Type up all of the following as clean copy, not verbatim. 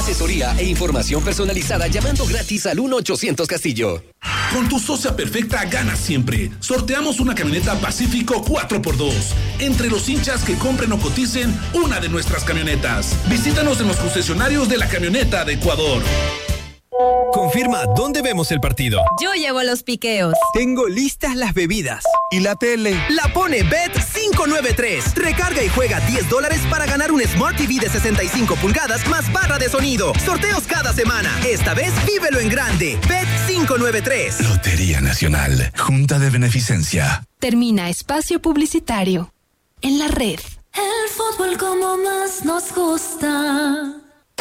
Asesoría e información personalizada llamando gratis al 1-800 Castillo. Con tu socia perfecta ganas siempre. Sorteamos una camioneta Pacífico 4x2. Entre los hinchas que compren o coticen una de nuestras camionetas. Visítanos en los concesionarios de la camioneta de Ecuador. Confirma dónde vemos el partido. Yo llevo los piqueos. Tengo listas las bebidas. ¿Y la tele? La pone Bet593. Recarga y juega $10 para ganar un Smart TV de 65 pulgadas más barra de sonido. Sorteos cada semana. Esta vez vívelo en grande. Bet593. Lotería Nacional. Junta de Beneficencia. Termina espacio publicitario. En la red. El fútbol como más nos gusta.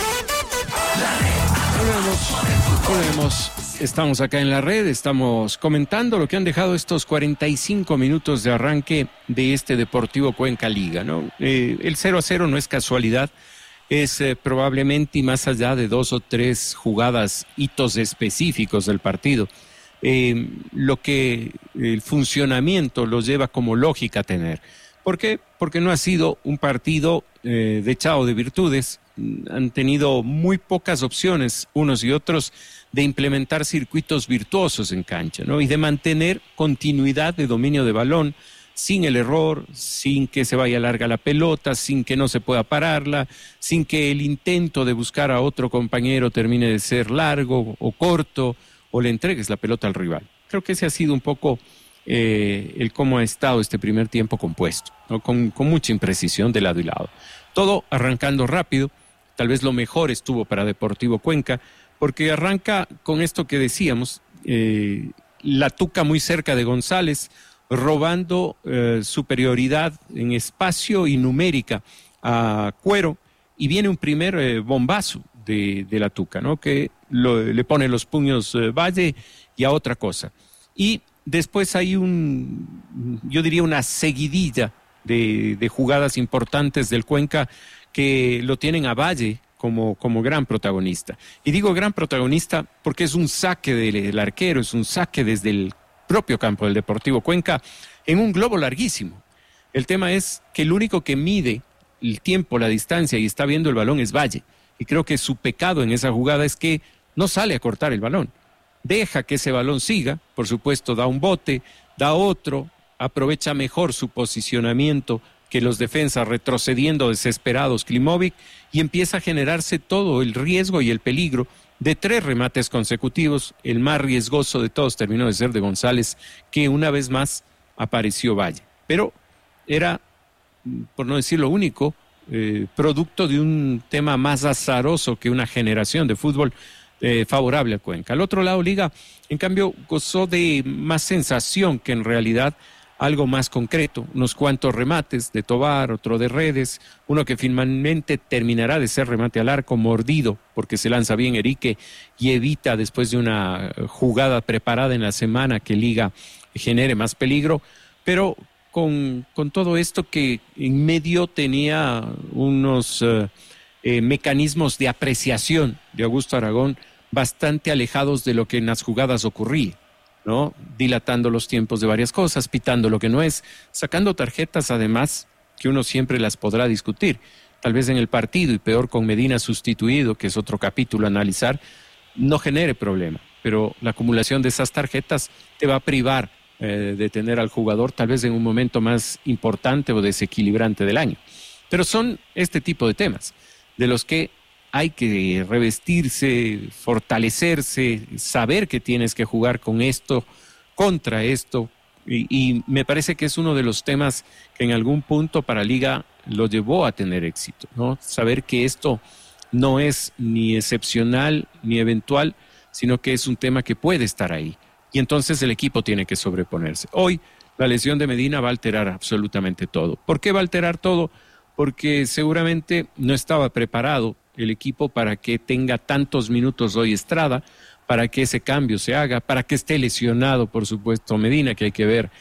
Volvemos. Estamos acá en la red, estamos comentando lo que han dejado estos 45 minutos de arranque de este Deportivo Cuenca Liga, ¿no? El 0-0 no es casualidad, es probablemente, y más allá de 2 o 3 jugadas, hitos específicos del partido, lo que el funcionamiento los lleva como lógica a tener. ¿Por qué? Porque no ha sido un partido dechado de virtudes. Han tenido muy pocas opciones unos y otros de implementar circuitos virtuosos en cancha, ¿no? Y de mantener continuidad de dominio de balón sin el error, sin que se vaya larga la pelota, sin que no se pueda pararla, sin que el intento de buscar a otro compañero termine de ser largo o corto o le entregues la pelota al rival. Creo que ese ha sido un poco el cómo ha estado este primer tiempo compuesto, ¿no? Con mucha imprecisión de lado y lado. Todo arrancando rápido. Tal vez lo mejor estuvo para Deportivo Cuenca, porque arranca con esto que decíamos, la tuca muy cerca de González, robando superioridad en espacio y numérica a Cuero, y viene un primer bombazo de la tuca, ¿no? Que le pone los puños Valle y a otra cosa. Y después hay yo diría una seguidilla de jugadas importantes del Cuenca que lo tienen a Valle como gran protagonista. Y digo gran protagonista porque es un saque del arquero, es un saque desde el propio campo del Deportivo Cuenca en un globo larguísimo. El tema es que el único que mide el tiempo, la distancia y está viendo el balón es Valle. Y creo que su pecado en esa jugada es que no sale a cortar el balón. Deja que ese balón siga, por supuesto da un bote, da otro, aprovecha mejor su posicionamiento que los defensas retrocediendo desesperados Klimovic, y empieza a generarse todo el riesgo y el peligro de 3 remates consecutivos. El más riesgoso de todos terminó de ser de González, que una vez más apareció Valle. Pero era, por no decir lo único, producto de un tema más azaroso que una generación de fútbol favorable a Cuenca. Al otro lado, Liga, en cambio, gozó de más sensación que en realidad algo más concreto, unos cuantos remates de Tobar, otro de Redes, uno que finalmente terminará de ser remate al arco, mordido, porque se lanza bien Erique y evita después de una jugada preparada en la semana que Liga genere más peligro, pero con todo esto que en medio tenía unos mecanismos de apreciación de Augusto Aragón bastante alejados de lo que en las jugadas ocurría, ¿no? Dilatando los tiempos de varias cosas, pitando lo que no es, sacando tarjetas además que uno siempre las podrá discutir, tal vez en el partido y peor con Medina sustituido, que es otro capítulo a analizar, no genere problema, pero la acumulación de esas tarjetas te va a privar de tener al jugador tal vez en un momento más importante o desequilibrante del año. Pero son este tipo de temas de los que hay que revestirse, fortalecerse, saber que tienes que jugar con esto, contra esto, y me parece que es uno de los temas que en algún punto para Liga lo llevó a tener éxito, ¿no? Saber que esto no es ni excepcional ni eventual, sino que es un tema que puede estar ahí, y entonces el equipo tiene que sobreponerse. Hoy la lesión de Medina va a alterar absolutamente todo. ¿Por qué va a alterar todo? Porque seguramente no estaba preparado el equipo para que tenga tantos minutos hoy Estrada, para que ese cambio se haga, para que esté lesionado, por supuesto, Medina, que hay que ver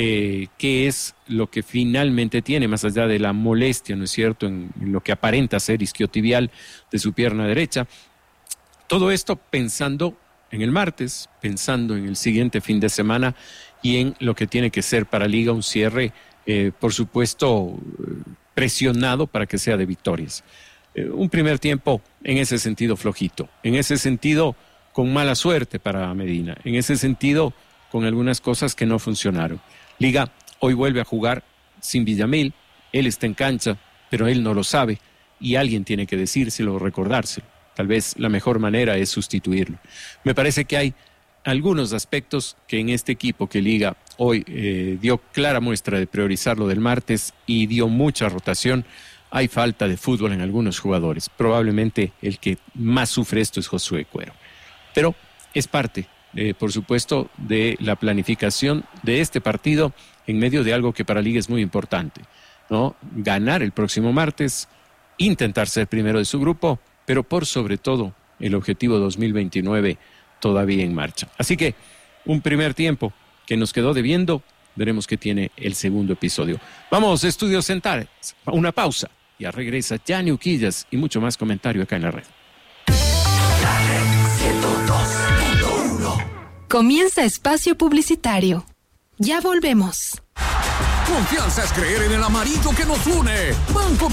qué es lo que finalmente tiene, más allá de la molestia, ¿no es cierto?, en lo que aparenta ser isquiotibial de su pierna derecha. Todo esto pensando en el martes, pensando en el siguiente fin de semana y en lo que tiene que ser para Liga un cierre, por supuesto, presionado para que sea de victorias. un primer tiempo en ese sentido flojito, en ese sentido con mala suerte para Medina, en ese sentido con algunas cosas que no funcionaron. Liga hoy vuelve a jugar sin Villamil, él está en cancha, pero él no lo sabe y alguien tiene que decírselo o recordárselo. Tal vez la mejor manera es sustituirlo. Me parece que hay algunos aspectos que en este equipo que Liga hoy dio clara muestra de priorizar lo del martes y dio mucha rotación. Hay falta de fútbol en algunos jugadores. Probablemente el que más sufre esto es Josué Cuero. Pero es parte, por supuesto, de la planificación de este partido en medio de algo que para Liga es muy importante, ¿no? Ganar el próximo martes, intentar ser primero de su grupo, pero por sobre todo el objetivo 2029 todavía en marcha. Así que un primer tiempo que nos quedó debiendo, veremos qué tiene el segundo episodio. Vamos, Estudios Centrales, una pausa. Ya regresa Gianni Uquillas y mucho más comentario acá en la red. La red 102.1. Comienza espacio publicitario. Ya volvemos. Confianza es creer en el amarillo que nos une. Banco